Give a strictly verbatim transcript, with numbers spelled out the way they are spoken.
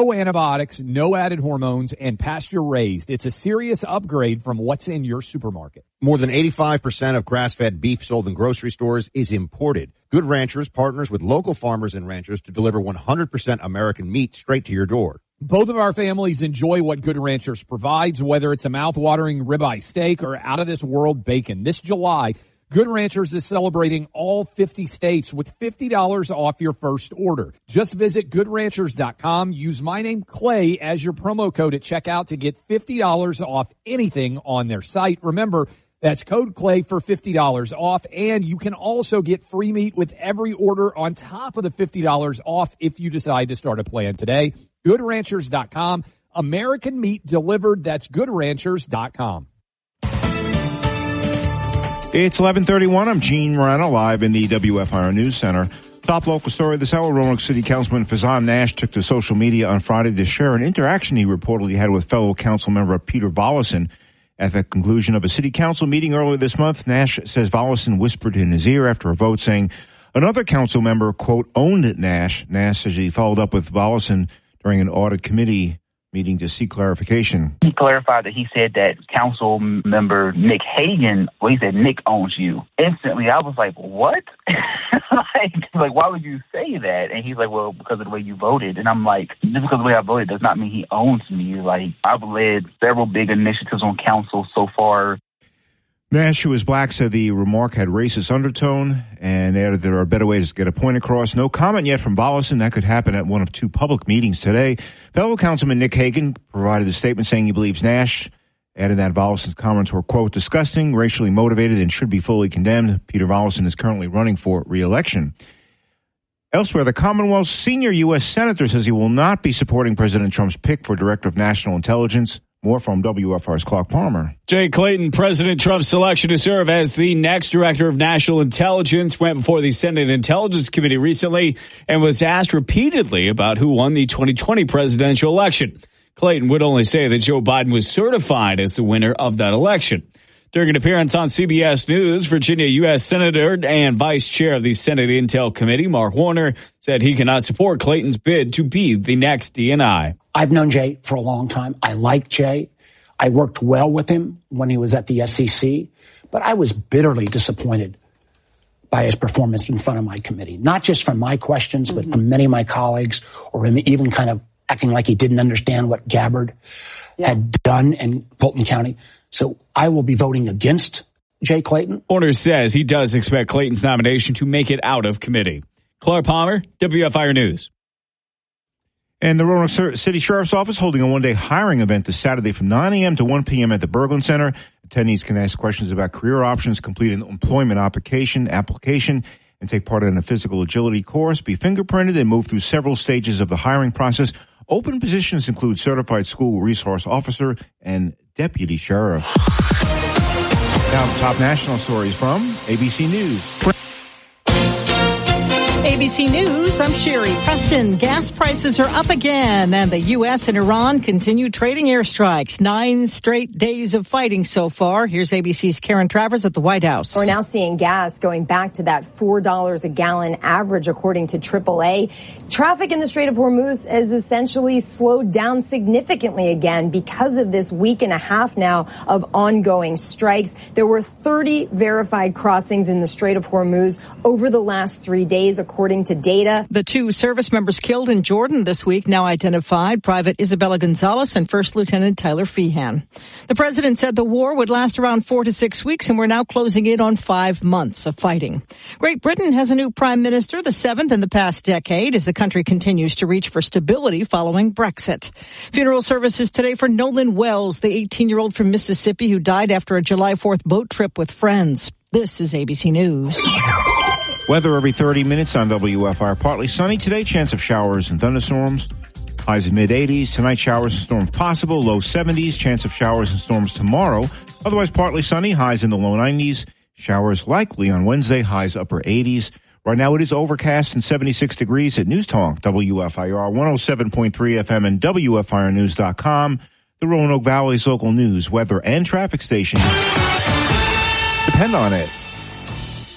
No antibiotics, no added hormones, and pasture-raised. It's a serious upgrade from what's in your supermarket. More than eighty-five percent of grass-fed beef sold in grocery stores is imported. Good Ranchers partners with local farmers and ranchers to deliver one hundred percent American meat straight to your door. Both of our families enjoy what Good Ranchers provides, whether it's a mouth-watering ribeye steak or out-of-this-world bacon. This July, Good Ranchers is celebrating all fifty states with fifty dollars off your first order. Just visit good ranchers dot com. Use my name, Clay, as your promo code at checkout to get fifty dollars off anything on their site. Remember, that's code Clay for fifty dollars off, and you can also get free meat with every order on top of the fifty dollars off if you decide to start a plan today. good ranchers dot com. American meat delivered. That's good ranchers dot com. It's eleven thirty-one. I'm Gene Morano, live in the W F I R News Center. Top local story this hour. Roanoke City Councilman Faison Nash took to social media on Friday to share an interaction he reportedly had with fellow council member Peter Volleson. At the conclusion of a city council meeting earlier this month, Nash says Volleson whispered in his ear after a vote saying another council member, quote, owned Nash. Nash says he followed up with Volleson during an audit committee meeting to seek clarification. He clarified that he said that council member Nick Hagan, well, he said Nick owns you. Instantly, I was like, what? like, like, why would you say that? And he's like, well, because of the way you voted. And I'm like, just because of the way I voted does not mean he owns me. Like, I've led several big initiatives on council so far. Nash, who is black, said the remark had racist undertone and added there are better ways to get a point across. No comment yet from Volleson. That could happen at one of two public meetings today. Fellow Councilman Nick Hagan provided a statement saying he believes Nash added that Volleson's comments were, quote, disgusting, racially motivated, and should be fully condemned. Peter Volleson is currently running for re-election. Elsewhere, the Commonwealth's senior U S senator says he will not be supporting President Trump's pick for Director of National Intelligence. More from W F R's Clark Palmer. Jay Clayton, President Trump's selection to serve as the next Director of National Intelligence, went before the Senate Intelligence Committee recently and was asked repeatedly about who won the twenty twenty presidential election. Clayton would only say that Joe Biden was certified as the winner of that election. During an appearance on C B S News, Virginia U S Senator and Vice Chair of the Senate Intel Committee, Mark Warner, said he cannot support Clayton's bid to be the next D N I. I've known Jay for a long time. I like Jay. I worked well with him when he was at the S E C, but I was bitterly disappointed by his performance in front of my committee, not just from my questions, but from many of my colleagues, or him even kind of acting like he didn't understand what Gabbard yeah. had done in Fulton County. So I will be voting against Jay Clayton. Warner says he does expect Clayton's nomination to make it out of committee. Clark Palmer, W F I R News. And the Roanoke City Sheriff's Office holding a one-day hiring event this Saturday from nine a.m. to one p.m. at the Berglund Center. Attendees can ask questions about career options, complete an employment application, application, and take part in a physical agility course, be fingerprinted, and move through several stages of the hiring process. Open positions include certified school resource officer and deputy sheriff. Now the top national stories from A B C News. A B C News, I'm Sherry Preston. Gas prices are up again, and the U S and Iran continue trading airstrikes. Nine straight days of fighting so far. Here's A B C's Karen Travers at the White House. We're now seeing gas going back to that four dollars a gallon average, according to triple A. Traffic in the Strait of Hormuz has essentially slowed down significantly again because of this week and a half now of ongoing strikes. There were thirty verified crossings in the Strait of Hormuz over the last three days, according to data. The two service members killed in Jordan this week now identified, Private Isabella Gonzalez and First Lieutenant Tyler Feehan. The president said the war would last around four to six weeks, and we're now closing in on five months of fighting. Great Britain has a new prime minister, the seventh in the past decade, as the country continues to reach for stability following Brexit. Funeral services today for Nolan Wells, the eighteen-year-old from Mississippi who died after a July fourth boat trip with friends. This is A B C News. Weather every thirty minutes on W F R. Partly sunny today, chance of showers and thunderstorms. Highs in mid-eighties. Tonight, showers and storms possible. Low seventies. Chance of showers and storms tomorrow. Otherwise, partly sunny. Highs in the low nineties. Showers likely on Wednesday. Highs upper eighties. Right now, it is overcast and seventy-six degrees at News Talk, W F I R one oh seven point three F M and W F I R news dot com. The Roanoke Valley's local news, weather, and traffic station depend on it.